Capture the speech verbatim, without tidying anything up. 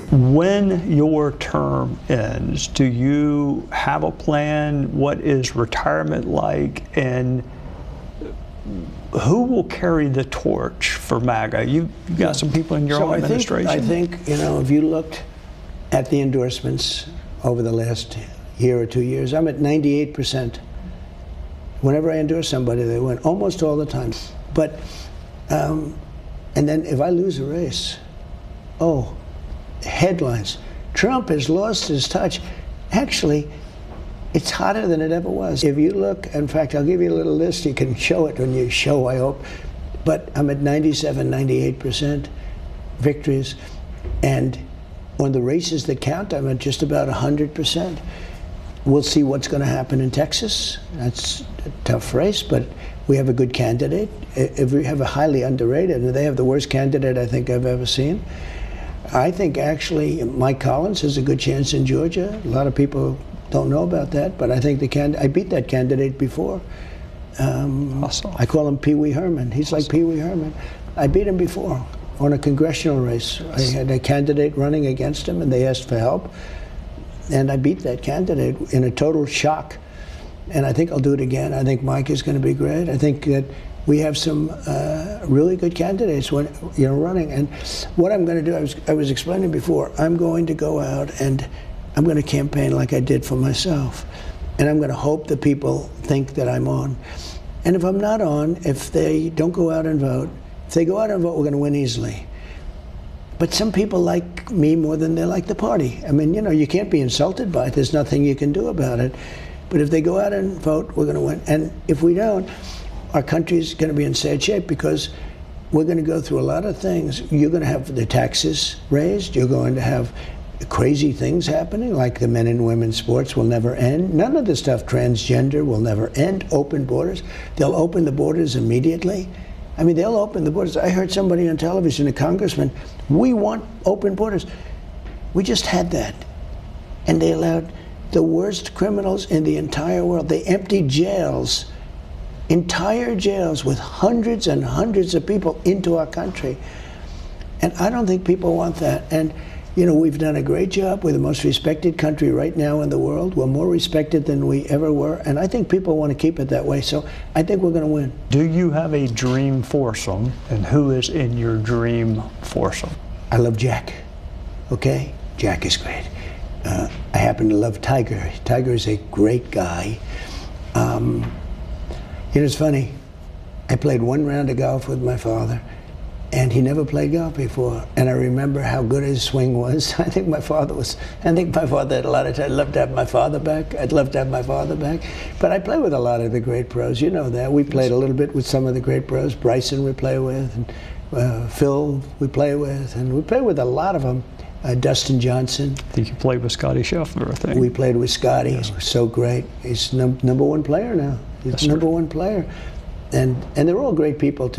When your term ends, do you have a plan? What is retirement like? And who will carry the torch for MAGA? You, you got some people in your so own I administration. Think, I think, you know, if you looked at the endorsements over the last year or two years, I'm at ninety-eight percent. Whenever I endorse somebody, they win, almost all the time. But, um, and then if I lose a race, oh, headlines. Trump has lost his touch. Actually, it's hotter than it ever was. If you look, in fact, I'll give you a little list. You can show it when you show, I hope. But I'm at ninety-seven, ninety-eight percent victories. And on the races that count, I'm at just about one hundred percent. We'll see what's going to happen in Texas. That's a tough race, but we have a good candidate. If we have a highly underrated, and they have the worst candidate I think I've ever seen. I think actually Mike Collins has a good chance in Georgia. A lot of people don't know about that, but I think the can I beat that candidate before. Um, awesome. I call him Pee Wee Herman. He's like Pee Wee Herman. I beat him before on a congressional race. I had a candidate running against him, and they asked for help, and I beat that candidate in a total shock. And I think I'll do it again. I think Mike is going to be great. I think that we have some uh, really good candidates when, you know, running. And what I'm going to do, I was, I was explaining before, I'm going to go out and I'm going to campaign like I did for myself. And I'm going to hope that people think that I'm on. And if I'm not on, if they don't go out and vote, if they go out and vote, we're going to win easily. But some people like me more than they like the party. I mean, you know, you can't be insulted by it. There's nothing you can do about it. But if they go out and vote, we're going to win. And if we don't, our country's going to be in sad shape because we're going to go through a lot of things. You're going to have the taxes raised. You're going to have crazy things happening, like the men and women's sports will never end. None of the stuff, transgender, will never end. Open borders. They'll open the borders immediately. I mean, they'll open the borders. I heard somebody on television, a congressman, we want open borders. We just had that. And they allowed the worst criminals in the entire world. They emptied jails, entire jails with hundreds and hundreds of people into our country. And I don't think people want that. And, you know, we've done a great job. We're the most respected country right now in the world. We're more respected than we ever were. And I think people want to keep it that way. So I think we're going to win. Do you have a dream foursome? And who is in your dream foursome? I love Jack. Okay? Jack is great. Uh, I happen to love Tiger. Tiger is a great guy. Um, you know, it's funny. I played one round of golf with my father, and he never played golf before. And I remember how good his swing was. I think my father was, I think my father had a lot of time. I'd love to have my father back. I'd love to have my father back. But I play with a lot of the great pros. You know that. We played a little bit with some of the great pros. Bryson we play with, and uh, Phil we play with, and we play with a lot of them. Uh, Dustin Johnson. I think you played with Scotty Scheffler, I think. We played with Scotty. Yes. He was so great. He's num number one player now. He's Yes, number sir. one player. And, and they're all great people, too.